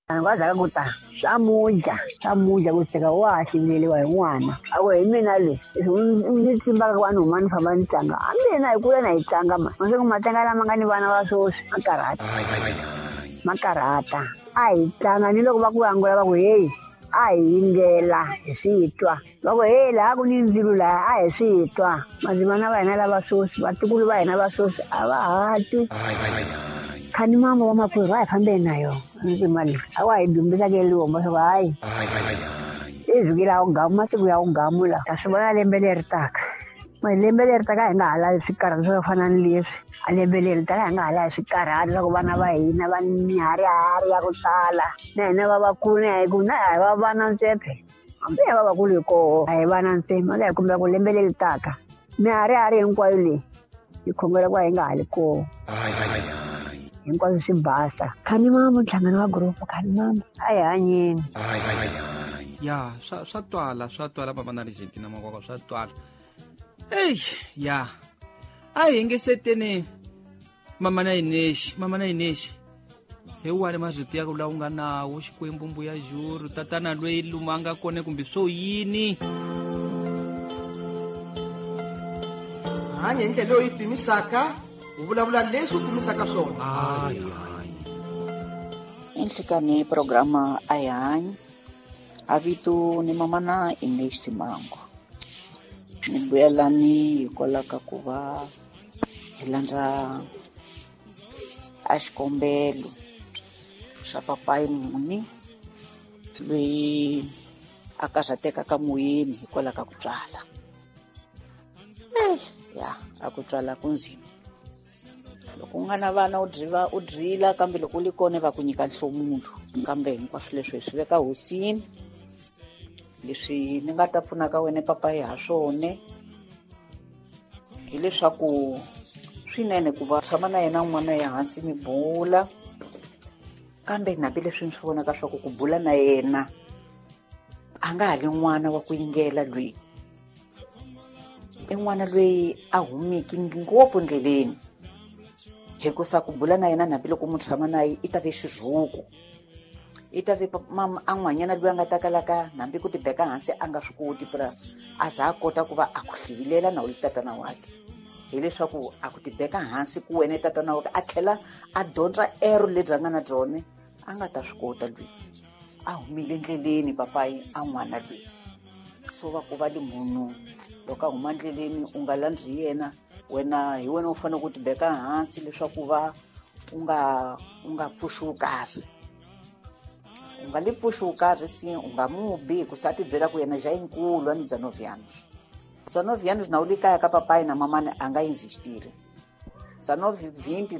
Ngwaza kakuta samuja kuseka washilelewa n'wana awe mina le ngitsimba kwani umani famba nitanga amina ikula na itanga ma mase kumatanga lama ngani vana va sosi makarata ayitanga ni loko va ku angula va ku hey ayingela isitwa loko hey la ku ni ndzilu la ayisitwa mazimana va hina lava sosi vatukulu va hina va sosi avahati khani mama wa maphuri va hi fambe nayo mali awa hi dumbisa ke lomba so hayi izukila ungamu masiku ya ungamula asibona lembe leri taka lembe leri taka hi nga hala swikarhi swo fana ni leswi lembe leri taka hi nga hala swikarhi loko vana va hina va nyari ya ku tala na hina vavakulu hi ku na hi va vana ntsephe hambi hi vavakulu hikoho a hi vana ntsena mali hi kumbe ku lembe leri taka mihari hinkwayo leyi yi khongela ku hi nga hali koho hinkwaswo swi basa khani mama nhlangano wa group khani mama a hi hanyeni ya swa twala mama na Argentina makwakwa swa twala ya a hi ngeseteni mama na Ineshi he wale mazwiti yako la unga nawo xikwembu mbuya juru tatana lweyi lumanga kone kumbe swo yini hanya ndlela loyi pimisaka uvulavula leswi kumisaka swona enhlikani programa ayahanya avitu ni mama na Ineshi Simango ni vuyelani hikwalaho ka ku va hi landza a xikombelo xa papayi muni loyi a karhatekaka moyeni hikwalaho ka ku tswala a ku tswala kunzima loko u nga na vana u drila kambe loko u li kona va ku nyika nhlomulo kambe hinkwaswo leswi hi swi veka hosini leswi ni nga ta pfuna ka wena papayi ha swone hileswaku swinene ku va tshama na yena n'wana ya hansi mi bula kambe hambileswi ni swi vonaka swa ku bula na yena a nga ha li n'wana wa ku yingela lweyi i n'wana lweyi a humiki ngopfu ndleleni hikusa ku bula na yena hambiloko mu tshama naye i ta ve xizuku i ta ve mama a n'wanyana lweyi a nga ta kalaka hambi ku ti beka hansi a nga swi koti pura a za a kota ku va a ku hlivilela na u tatana wake hileswaku a ku ti beka hansi ku wena tatana wake a tlhela a dyondza ero lebyi a nga na byone a nga ta swi kota lweyi a humile ndleleni papayi a n'wana lweyi so va ku va li munhu loko a huma ndleleni u nga landzi yena wena hi wena u fanele ku ti beka hansi leswaku va u nga pfuxi wo karhi u nga li pfuxi wo karhi si u nga mubi ku sa ti byela ku yena jayinkulu a ni Zanovianos na u li kaya ka papayi na mamani a nga inzistiri Zanovi 20